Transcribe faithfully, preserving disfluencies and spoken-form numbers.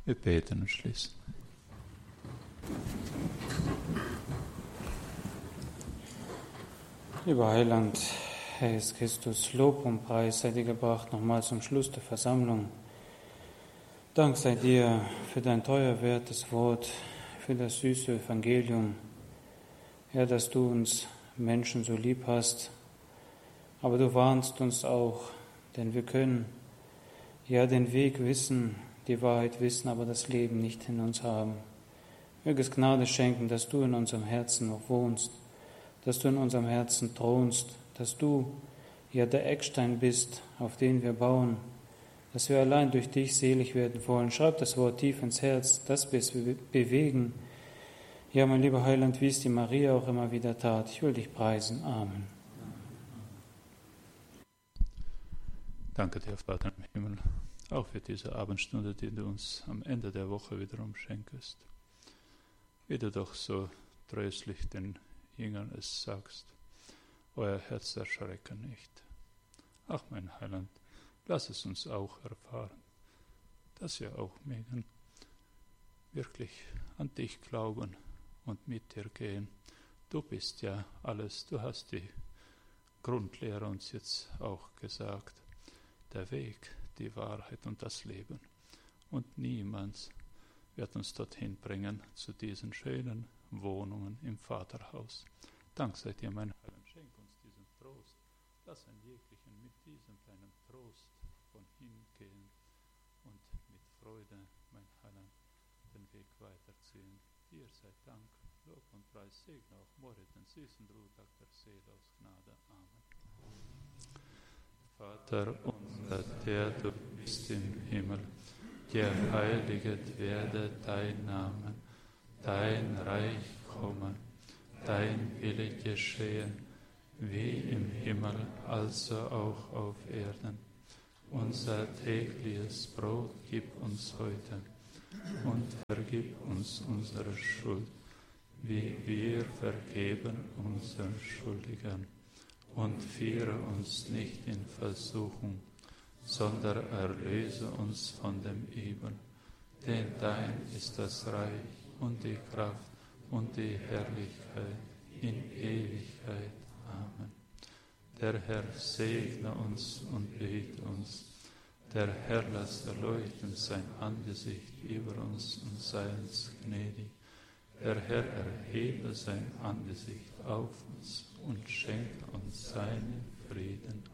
Wir beten und schließen. Lieber Heiland, Herr Jesus Christus, Lob und Preis sei dir gebracht, nochmal zum Schluss der Versammlung. Dank sei dir für dein teuer wertes Wort, für das süße Evangelium. Herr, dass du uns Menschen so lieb hast, aber du warnst uns auch, denn wir können ja den Weg wissen, die Wahrheit wissen, aber das Leben nicht in uns haben. Möge es Gnade schenken, dass du in unserem Herzen noch wohnst, dass du in unserem Herzen thronst, dass du ja der Eckstein bist, auf den wir bauen, dass wir allein durch dich selig werden wollen. Schreib das Wort tief ins Herz, dass wir es bewegen. Ja, mein lieber Heiland, wie es die Maria auch immer wieder tat. Ich will dich preisen. Amen. Danke dir, Vater im Himmel, auch für diese Abendstunde, die du uns am Ende der Woche wiederum schenkest. Wie du doch so tröstlich den Jüngern es sagst, euer Herz erschrecke nicht. Ach, mein Heiland, lass es uns auch erfahren, dass wir auch mögen wirklich an dich glauben und mit dir gehen. Du bist ja alles, du hast die Grundlehre uns jetzt auch gesagt, der Weg, die Wahrheit und das Leben. Und niemand wird uns dorthin bringen, zu diesen schönen Wohnungen im Vaterhaus. Dank sei dir, mein Heiland, schenk uns diesen Trost. Lass einen jeglichen mit diesem kleinen Trost von hingehen und mit Freude, mein Heiland, den Weg weiterziehen. Dir sei Dank, Lob und Preis, segne auch Moritz, den süßen Ruhetag der Seele aus Gnade. Amen. Vater unser, der du bist im Himmel, geheiligt werde dein Name, dein Reich komme, dein Wille geschehe, wie im Himmel, also auch auf Erden. Unser tägliches Brot gib uns heute und vergib uns unsere Schuld, wie wir vergeben unseren Schuldigern. Und führe uns nicht in Versuchung, sondern erlöse uns von dem Übel. Denn dein ist das Reich und die Kraft und die Herrlichkeit in Ewigkeit. Amen. Der Herr segne uns und behüte uns. Der Herr lasse leuchten sein Angesicht über uns und sei uns gnädig. Der Herr erhebe sein Angesicht auf uns und schenke uns seinen Frieden.